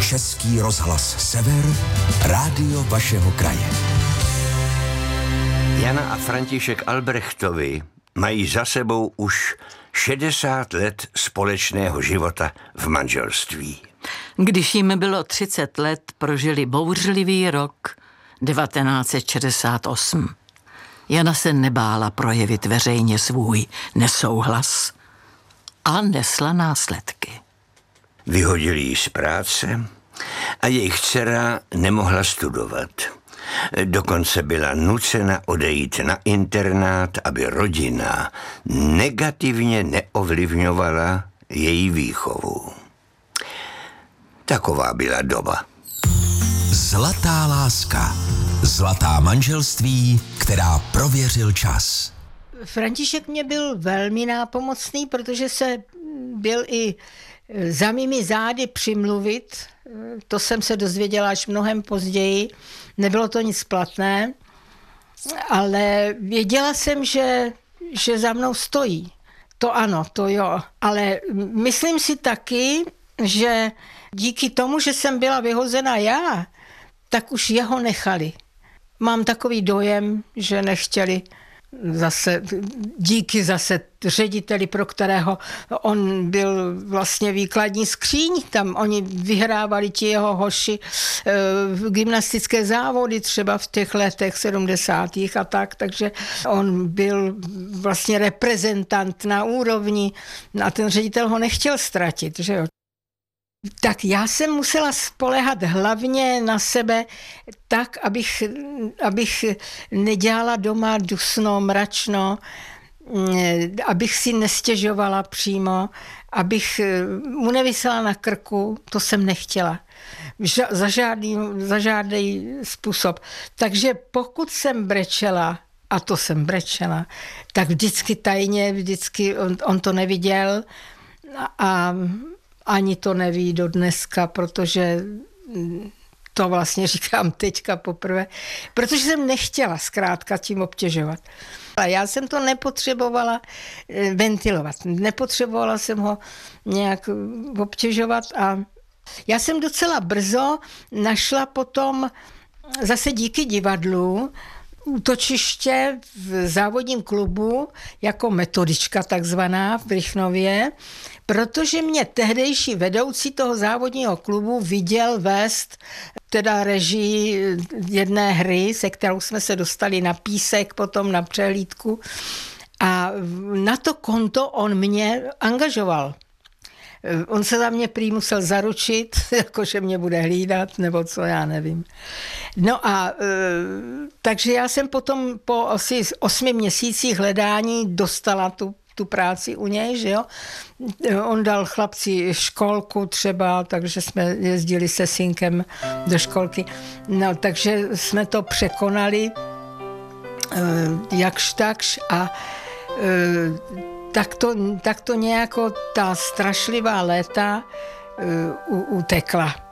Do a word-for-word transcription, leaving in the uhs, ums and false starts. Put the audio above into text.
Český rozhlas Sever, rádio vašeho kraje. Jana a František Albrechtovi mají za sebou už šedesát let společného života v manželství. Když jim bylo třicet let, prožili bouřlivý rok devatenáct set šedesát osm. Jana se nebála projevit veřejně svůj nesouhlas a nesla následky. Vyhodili ji z práce a jejich dcera nemohla studovat. Dokonce byla nucena odejít na internát, aby rodina negativně neovlivňovala její výchovu. Taková byla doba. Zlatá láska. Zlatá manželství, která prověřil čas. František mě byl velmi nápomocný, protože se byl i za mými zády přimluvit. To jsem se dozvěděla až mnohem později. Nebylo to nic platné, ale věděla jsem, že, že za mnou stojí. To ano, to jo. Ale myslím si taky, že díky tomu, že jsem byla vyhozena já, tak už jeho nechali. Mám takový dojem, že nechtěli zase, díky zase řediteli, pro kterého on byl vlastně výkladní skříň, tam oni vyhrávali ti jeho hoši v gymnastické závody třeba v těch letech sedmdesátých a tak, takže on byl vlastně reprezentant na úrovni a ten ředitel ho nechtěl ztratit, že jo. Tak já jsem musela spoléhat hlavně na sebe tak, abych, abych nedělala doma dusno, mračno, abych si nestěžovala přímo, abych mu nevisela na krku, to jsem nechtěla. Za žádný, za žádný způsob. Takže pokud jsem brečela, a to jsem brečela, tak vždycky tajně, vždycky on, on to neviděl a ani to neví do dneska, protože to vlastně říkám teďka poprvé, protože jsem nechtěla zkrátka tím obtěžovat. A já jsem to nepotřebovala ventilovat, nepotřebovala jsem ho nějak obtěžovat a já jsem docela brzo našla potom zase díky divadlu útočiště v závodním klubu jako metodička takzvaná v Rychnově, protože mě tehdejší vedoucí toho závodního klubu viděl vést teda režii jedné hry, se kterou jsme se dostali na Písek, potom na přehlídku a na to konto on mě angažoval. On se za mě prý musel zaručit, jakože mě bude hlídat, nebo co, já nevím. No a e, takže já jsem potom po asi osmi měsících hledání dostala tu, tu práci u něj, že jo. On dal chlapci školku třeba, takže jsme jezdili se synkem do školky. No, takže jsme to překonali e, jakž takž a e, Tak to, tak to nějako ta strašlivá léta uh, utekla.